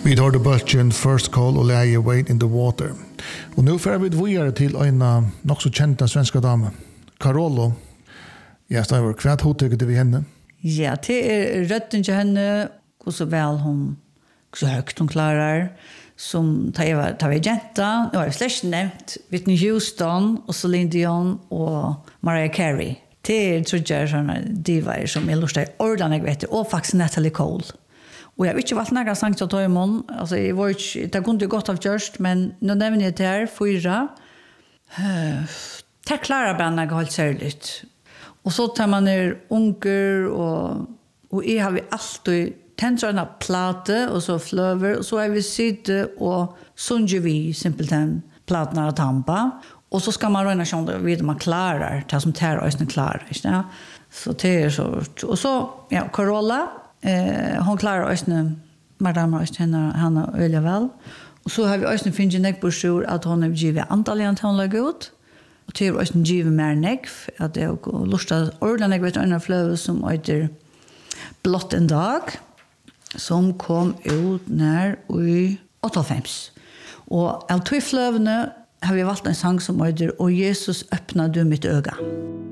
Vi tar det bulten First Call och läge Wait in the Water. Och nu får vi vidare till en nog så kända svenska dame, Carollo. Ja, Stavor, vad hotycker du vi henne? Ja, det är rötten till henne, och så väl hon, så högt hon klarar, som tar vi jenta, nu har jag släkt nämnt, Whitney Houston, och Celine Dion, och Mariah Carey. Det tror jag sådana divar som jag lustar ordentligt vet och faktiskt Natalie Cole. Och jag vet inte vad några sagt att imorgon, alltså det var inte det kunde gott av just men nu nämner jag det här 4. Tack Clara Banna helt särskilt. Och så tar man ner unker och jag har vi alltid tänderna plate och så flöver och så är vi sitte och sunge vi simpelthen platna att tampa. Och så ska man röna sjönda vid man klarar det som tär ösnen klarar, ja. Så det är så och så ja Carola hon klarar ösnen madame ösnen han öliga väl. Och så har vi ösnen finge neckbursur att hon är givet antalian hon lägger ut. Och det är ösnen givet mer neck att det är lusta ordentligt vet en flow som heter Blott en dag som kom ut när i 85. Och av två flövne har vi valt en sång som heter Och Jesus öppnade mitt öga.